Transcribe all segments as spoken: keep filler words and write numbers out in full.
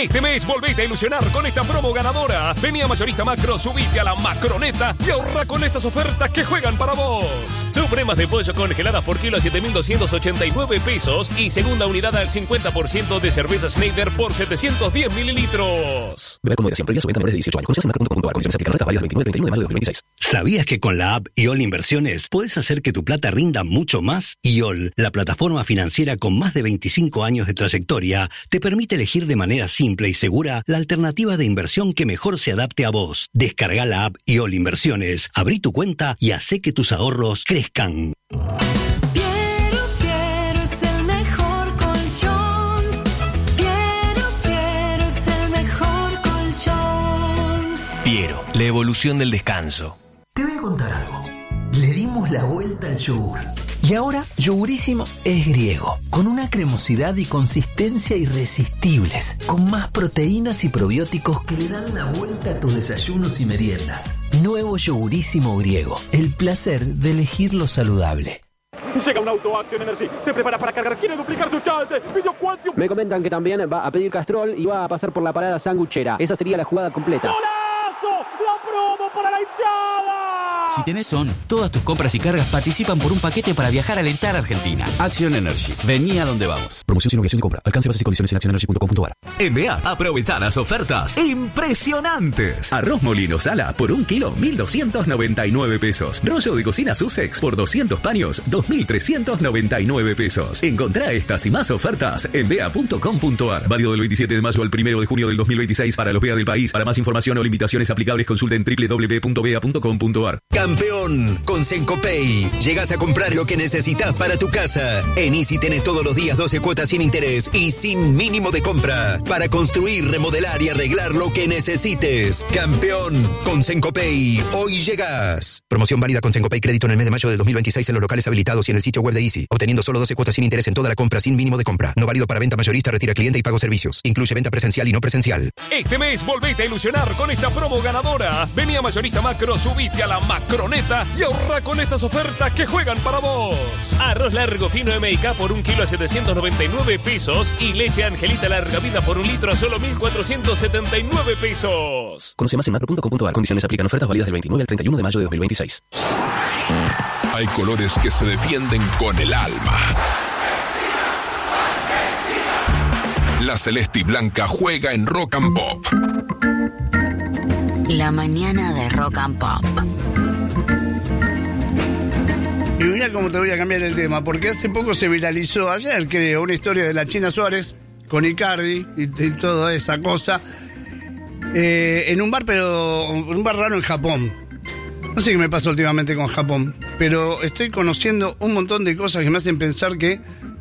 Este mes volvete a ilusionar con esta promo ganadora. Vení a Mayorista Macro, subite a la Macroneta y ahorra con estas ofertas que juegan para vos. Supremas de pollo congeladas por kilo a siete mil doscientos ochenta y nueve pesos y segunda unidad al cincuenta por ciento de cerveza Schneider por setecientos diez mililitros. Beber con moderación, prohibida su venta a menores de dieciocho años. Condiciones en macro punto com punto a r. Condiciones aplican. Ofertas válidas del veintinueve al treinta y uno de mayo de dos mil veintiséis. ¿Sabías que con la app I O L Inversiones podés hacer que tu plata rinda mucho más? I O L, la plataforma financiera con más de veinticinco años de trayectoria, te permite elegir de manera simple y segura la alternativa de inversión que mejor se adapte a vos. Descarga la app I O L Inversiones, abrí tu cuenta y hacé que tus ahorros crezcan. Piero, la evolución del descanso. Te voy a contar algo. Le dimos la vuelta al yogur. Y ahora, Yogurísimo es griego, con una cremosidad y consistencia irresistibles, con más proteínas y probióticos que le dan la vuelta a tus desayunos y meriendas. Nuevo Yogurísimo griego, el placer de elegir lo saludable. Llega un auto Action Energy, se prepara para cargar, quiere duplicar su chance. Me comentan que también va a pedir Castrol y va a pasar por la parada sanguchera. Esa sería la jugada completa. ¡Golazo! ¡La promo para la hinchada! Si tenés O N, todas tus compras y cargas participan por un paquete para viajar a alentar a Argentina. Action Energy. Vení a donde vamos. Promoción sin obligación de compra. Alcance, bases y condiciones en action energy punto com punto a r. En B A, aprovecha las ofertas impresionantes. Arroz molino sala por un kilo, mil doscientos noventa y nueve pesos. Rollo de cocina Sussex por doscientos paños, dos mil trescientos noventa y nueve pesos. Encontrá estas y más ofertas en B A punto com punto a r. Válido del veintisiete de mayo al primero de junio del dos mil veintiséis para los B A del país. Para más información o limitaciones aplicables, consulten doble u doble u doble u punto b a punto com punto a r. Campeón, con Sencopay. Llegas a comprar lo que necesitas para tu casa. En Easy tenés todos los días doce cuotas sin interés y sin mínimo de compra. Para construir, remodelar y arreglar lo que necesites. Campeón, con Sencopay. Hoy llegas. Promoción válida con Sencopay Crédito en el mes de mayo de dos mil veintiséis en los locales habilitados y en el sitio web de Easy. Obteniendo solo doce cuotas sin interés en toda la compra sin mínimo de compra. No válido para venta mayorista, retira cliente y pago servicios. Incluye venta presencial y no presencial. Este mes volvete a ilusionar con esta promo ganadora. Vení a Mayorista Macro, subite a la Macroneta y ahorra con estas ofertas que juegan para vos. Arroz largo fino M y K por un kilo a setecientos noventa y nueve pesos y leche Angelita larga vida por un litro a solo mil cuatrocientos setenta y nueve pesos. Conoce más en macro punto com punto a r. Condiciones aplican. Ofertas válidas del veintinueve al treinta y uno de mayo de dos mil veintiséis. Hay colores que se defienden con el alma. La celeste y blanca juega en Rock and Pop. La mañana de Rock and Pop. Y mira cómo te voy a cambiar el tema, porque hace poco se viralizó, ayer creo, una historia de la China Suárez con Icardi y, y toda esa cosa, eh, en un bar, pero un bar raro en Japón. No sé qué me pasó últimamente con Japón, pero estoy conociendo un montón de cosas que me hacen pensar que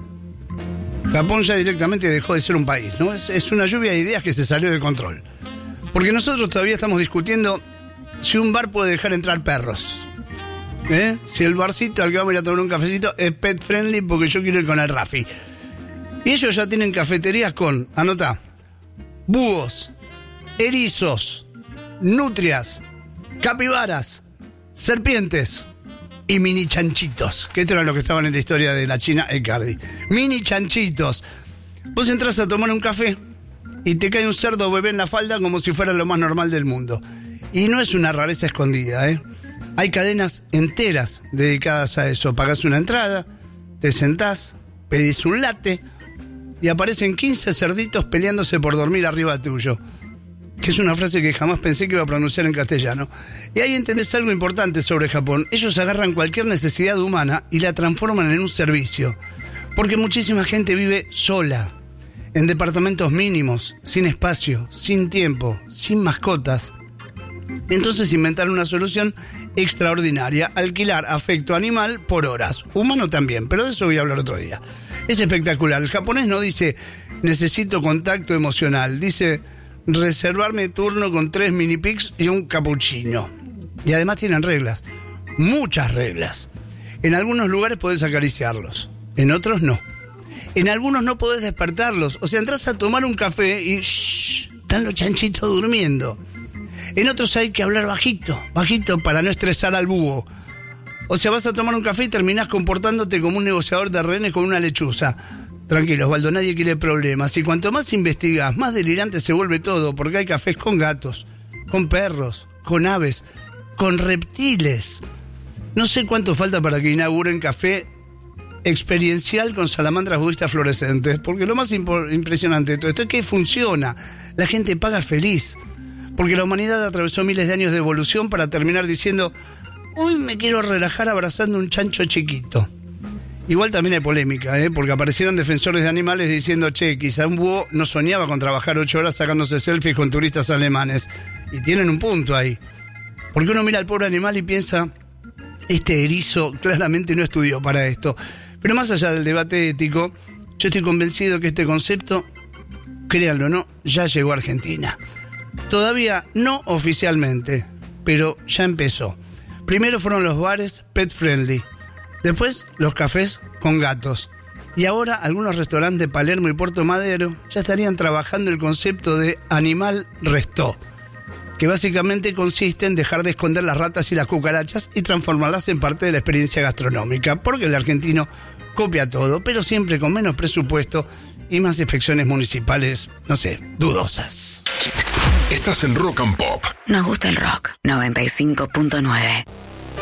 Japón ya directamente dejó de ser un país, ¿no? Es, es una lluvia de ideas que se salió de control. Porque nosotros todavía estamos discutiendo si un bar puede dejar entrar perros. ¿Eh? Si el barcito al que vamos a ir a tomar un cafecito es pet friendly porque yo quiero ir con el Rafi. Y ellos ya tienen cafeterías con, anotá, búhos, erizos, nutrias, capibaras, serpientes y mini chanchitos. Que esto era lo que estaban en la historia de la China Icardi. Mini chanchitos. Vos entras a tomar un café y te cae un cerdo bebé en la falda como si fuera lo más normal del mundo. Y no es una rareza escondida, ¿eh? Hay cadenas enteras dedicadas a eso. Pagás una entrada, te sentás, pedís un latte y aparecen quince cerditos peleándose por dormir arriba tuyo. Que es una frase que jamás pensé que iba a pronunciar en castellano. Y ahí entendés algo importante sobre Japón. Ellos agarran cualquier necesidad humana y la transforman en un servicio. Porque muchísima gente vive sola, en departamentos mínimos, sin espacio, sin tiempo, sin mascotas. Entonces inventaron una solución extraordinaria: alquilar afecto animal por horas, humano también, pero de eso voy a hablar otro día. Es espectacular. El japonés no dice necesito contacto emocional, dice reservarme turno con tres mini pigs y un cappuccino. Y además tienen reglas, muchas reglas. En algunos lugares podés acariciarlos, en otros no. En algunos no podés despertarlos, o sea, entras a tomar un café y shh, están los chanchitos durmiendo. En otros hay que hablar bajito, bajito para no estresar al búho. O sea, vas a tomar un café y terminás comportándote como un negociador de rehenes con una lechuza. Tranquilo, Osvaldo, nadie quiere problemas. Y cuanto más investigás, más delirante se vuelve todo, porque hay cafés con gatos, con perros, con aves, con reptiles. No sé cuánto falta para que inauguren café experiencial con salamandras budistas fluorescentes, porque lo más impo- impresionante de todo esto es que funciona. La gente paga feliz, porque la humanidad atravesó miles de años de evolución para terminar diciendo: hoy me quiero relajar abrazando un chancho chiquito. Igual también hay polémica, ¿eh? Porque aparecieron defensores de animales diciendo: che, quizá un búho no soñaba con trabajar ocho horas sacándose selfies con turistas alemanes. Y tienen un punto ahí. Porque uno mira al pobre animal y piensa: este erizo claramente no estudió para esto. Pero más allá del debate ético, yo estoy convencido que este concepto, créanlo o no, ya llegó a Argentina. Todavía no oficialmente, pero ya empezó. Primero fueron los bares pet friendly, después los cafés con gatos, y ahora algunos restaurantes de Palermo y Puerto Madero ya estarían trabajando el concepto de animal restó, que básicamente consiste en dejar de esconder las ratas y las cucarachas y transformarlas en parte de la experiencia gastronómica, porque el argentino copia todo, pero siempre con menos presupuesto y más inspecciones municipales, no sé, dudosas. Estás en Rock and Pop. Nos gusta el rock. noventa y cinco punto nueve.